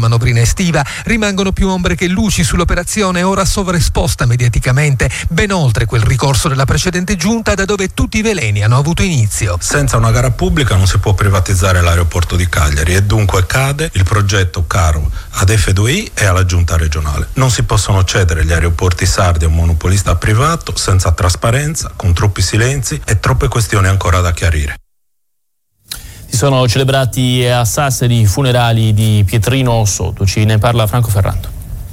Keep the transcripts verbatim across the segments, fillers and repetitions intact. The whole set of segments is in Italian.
manovrina estiva, rimangono più ombre che luci sull'operazione ora sovraesposta mediaticamente, ben oltre quel ricorso della precedente giunta da dove tutti i veleni hanno avuto inizio. Senza una gara pubblica non si può privatizzare l'aeroporto di Cagliari e dunque cade il progetto caro ad F due I e alla giunta regionale. Non si possono cedere gli aeroporti sardi a un monopolista privato senza trasparenza, con troppi silenzi e troppe questioni ancora da chiarire. Si sono celebrati a Sassari i funerali di Pietrino Soddu. Ci ne parla Franco Ferrando.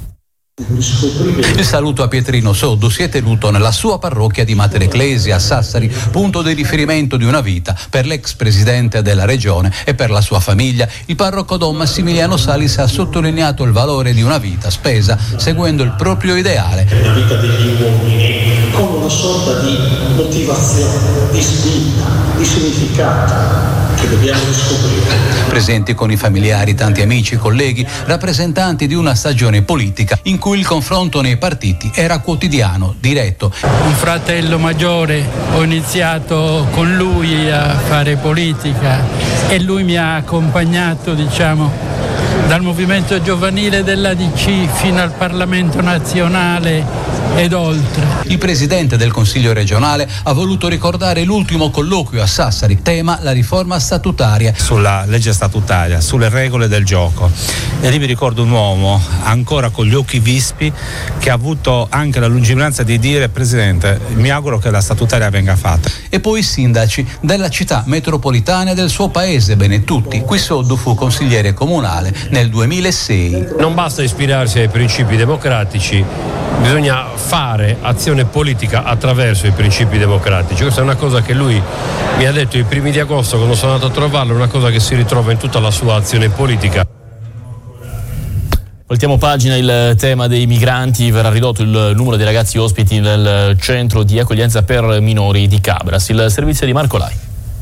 Il saluto a Pietrino Soddu si è tenuto nella sua parrocchia di Mater Ecclesia a Sassari, punto di riferimento di una vita per l'ex presidente della regione e per la sua famiglia. Il parroco Don Massimiliano Salis ha sottolineato il valore di una vita spesa seguendo il proprio ideale. Una vita degli uomini con una sorta di motivazione, di spinta, di significato che dobbiamo riscoprire. Presenti con i familiari, tanti amici, colleghi, rappresentanti di una stagione politica in cui il confronto nei partiti era quotidiano, diretto. Un fratello maggiore, ho iniziato con lui a fare politica e lui mi ha accompagnato, diciamo, dal movimento giovanile dell'A D C fino al Parlamento nazionale ed oltre. Il presidente del Consiglio regionale ha voluto ricordare l'ultimo colloquio a Sassari, tema la riforma statutaria. Sulla legge statutaria, sulle regole del gioco. E lì mi ricordo un uomo ancora con gli occhi vispi che ha avuto anche la lungimiranza di dire: Presidente, mi auguro che la statutaria venga fatta. E poi i sindaci della città metropolitana e del suo paese, Benetutti. Qui Soddu fu consigliere comunale nel duemilasei. Non basta ispirarsi ai principi democratici, bisogna fare azione politica attraverso i principi democratici. Questa è una cosa che lui mi ha detto i primi di agosto quando sono andato a trovarlo, è una cosa che si ritrova in tutta la sua azione politica. Voltiamo pagina. Il tema dei migranti: verrà ridotto il numero dei ragazzi ospiti nel centro di accoglienza per minori di Cabras. Il servizio di Marco Lai.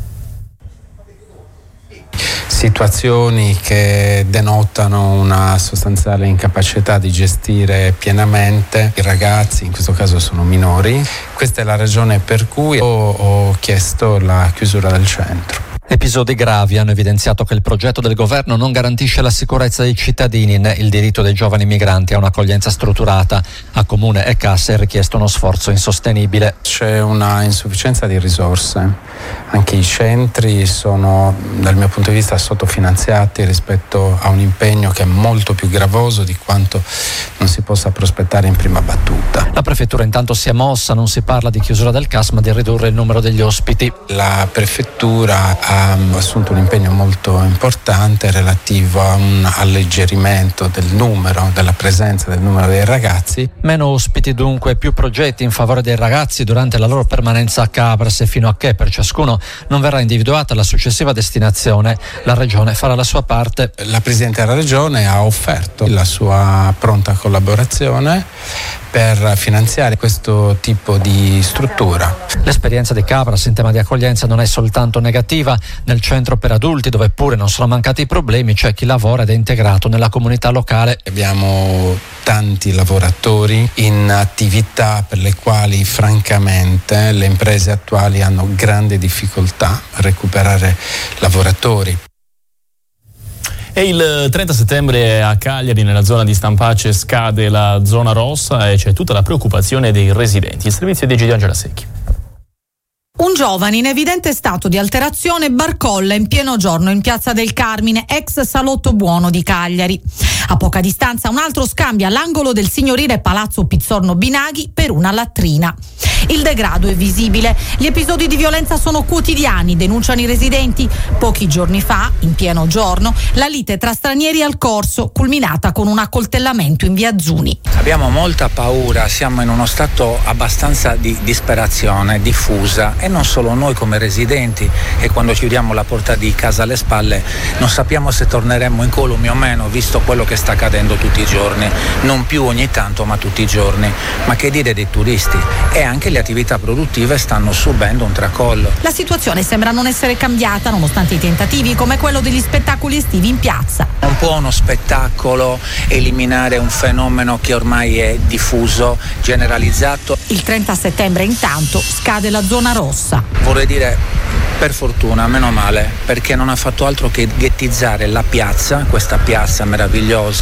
Situazioni che denotano una sostanziale incapacità di gestire pienamente i ragazzi, in questo caso sono minori. Questa è la ragione per cui ho, ho chiesto la chiusura del centro. Episodi gravi hanno evidenziato che il progetto del governo non garantisce la sicurezza dei cittadini né il diritto dei giovani migranti a un'accoglienza strutturata. A Comune e Casse è richiesto uno sforzo insostenibile. C'è una insufficienza di risorse. Anche i centri sono, dal mio punto di vista, sottofinanziati rispetto a un impegno che è molto più gravoso di quanto non si possa prospettare in prima battuta. La prefettura intanto si è mossa, non si parla di chiusura del C A S ma di ridurre il numero degli ospiti. La prefettura ha assunto un impegno molto importante relativo a un alleggerimento del numero, della presenza del numero dei ragazzi. Meno ospiti dunque, più progetti in favore dei ragazzi durante la loro permanenza a Cabras e fino a che per ciascuno non verrà individuata la successiva destinazione. La Regione farà la sua parte. La Presidente della Regione ha offerto la sua pronta collaborazione per finanziare questo tipo di struttura. L'esperienza di Cabras in tema di accoglienza non è soltanto negativa. Nel centro per adulti, dove pure non sono mancati i problemi, c'è chi lavora ed è integrato nella comunità locale. Abbiamo tanti lavoratori in attività per le quali francamente le imprese attuali hanno grande difficoltà a recuperare lavoratori. E il trenta settembre a Cagliari, nella zona di Stampace, scade la zona rossa e c'è tutta la preoccupazione dei residenti. Il servizio di Angela Secchi. Un giovane in evidente stato di alterazione barcolla in pieno giorno in Piazza del Carmine, ex Salotto Buono di Cagliari. A poca distanza un altro scambia l'angolo del signorile Palazzo Pizzorno Binaghi per una latrina. Il degrado è visibile. Gli episodi di violenza sono quotidiani, denunciano i residenti. Pochi giorni fa, in pieno giorno, la lite tra stranieri al corso, culminata con un accoltellamento in via Zuni. Abbiamo molta paura, siamo in uno stato abbastanza di disperazione diffusa, e non solo noi come residenti, e quando chiudiamo la porta di casa alle spalle non sappiamo se torneremo incolumi o meno, visto quello che sta accadendo tutti i giorni, non più ogni tanto ma tutti i giorni. Ma che dire dei turisti? E anche le attività produttive stanno subendo un tracollo. La situazione sembra non essere cambiata nonostante i tentativi come quello degli spettacoli estivi in piazza. Non può uno spettacolo eliminare un fenomeno che ormai è diffuso, generalizzato. Il trenta settembre intanto scade la zona rossa. Vorrei dire per fortuna, meno male, perché non ha fatto altro che ghettizzare la piazza, questa piazza meravigliosa